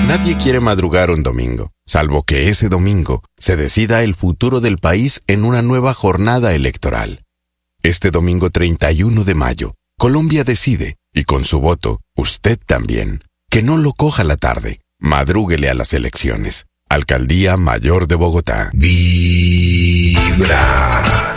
Nadie quiere madrugar un domingo, salvo que ese domingo se decida el futuro del país en una nueva jornada electoral. Este domingo 31 de mayo, Colombia decide, y con su voto, usted también. Que no lo coja la tarde. Madrúguele a las elecciones. Alcaldía Mayor de Bogotá. Vibra.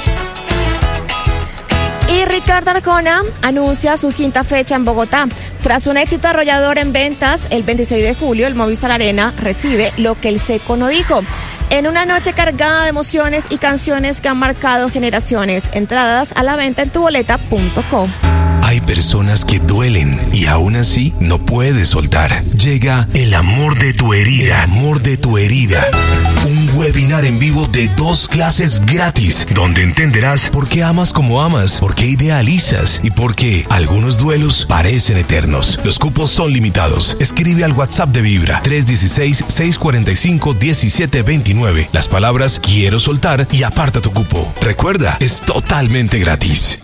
Y Ricardo Arjona anuncia su quinta fecha en Bogotá. Tras un éxito arrollador en ventas, el 26 de julio el Movistar Arena recibe lo que el Seco no dijo. En una noche cargada de emociones y canciones que han marcado generaciones. Entradas a la venta en tuboleta.co. Hay personas que duelen y aún así no puedes soltar. Llega El Amor de tu Herida. El Amor de tu Herida. Un webinar en vivo de 2 clases gratis, donde entenderás por qué amas como amas, por qué idealizas y por qué algunos duelos parecen eternos. Los cupos son limitados. Escribe al WhatsApp de Vibra 316-645-1729 las palabras quiero soltar y aparta tu cupo. Recuerda, es totalmente gratis.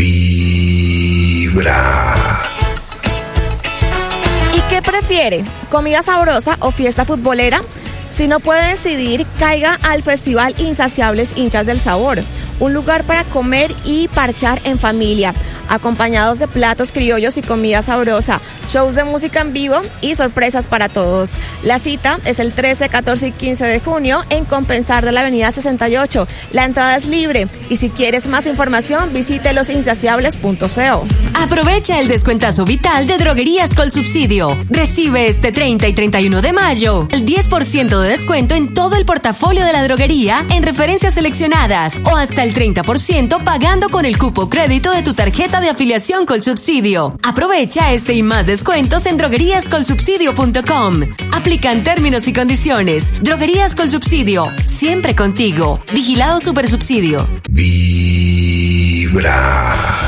Vibra. ¿Y qué prefiere? ¿Comida sabrosa o fiesta futbolera? Si no puede decidir, caiga al Festival Insaciables Hinchas del Sabor. Un lugar para comer y parchar en familia, acompañados de platos criollos y comida sabrosa, shows de música en vivo y sorpresas para todos. La cita es el 13, 14 y 15 de junio en Compensar de la Avenida 68. La entrada es libre y si quieres más información, visite losinsaciables.co. Aprovecha el descuentazo vital de Droguerías Colsubsidio. Recibe este 30 y 31 de mayo el 10% de descuento en todo el portafolio de la droguería en referencias seleccionadas o hasta el 30% pagando con el cupo crédito de tu tarjeta de afiliación Colsubsidio. Aprovecha este y más descuentos en drogueríascolsubsidio.com. Aplican términos y condiciones. Droguerías Colsubsidio, siempre contigo. Vigilado Supersubsidio. Vibra.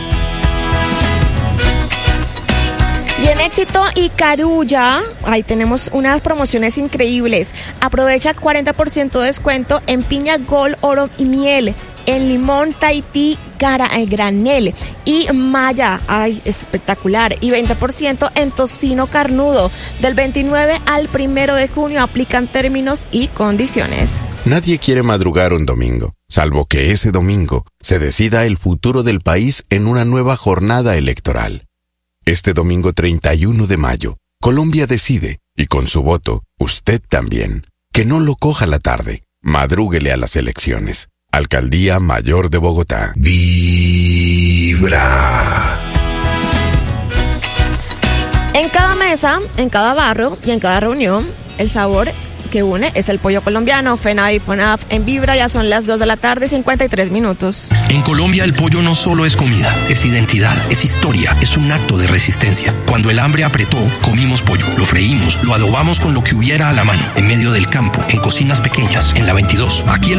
Y en Éxito y Carulla, ahí tenemos unas promociones increíbles. Aprovecha 40% de descuento en piña Gol, oro y miel, en limón Tahití, granel y maya, ay, espectacular, y 20% en tocino carnudo. Del 29 al 1 de junio aplican términos y condiciones. Nadie quiere madrugar un domingo, salvo que ese domingo se decida el futuro del país en una nueva jornada electoral. Este domingo 31 de mayo, Colombia decide, y con su voto, usted también. Que no lo coja la tarde. Madrúguele a las elecciones. Alcaldía Mayor de Bogotá. Vibra. En cada mesa, en cada barrio y en cada reunión, el sabor que une es el pollo colombiano. FENADE y FONAF en Vibra, ya son las 2 de la tarde, 53 minutos. En Colombia el pollo no solo es comida, es identidad, es historia, es un acto de resistencia. Cuando el hambre apretó, comimos pollo, lo freímos, lo adobamos con lo que hubiera a la mano, en medio del campo, en cocinas pequeñas, en la 22. Aquí el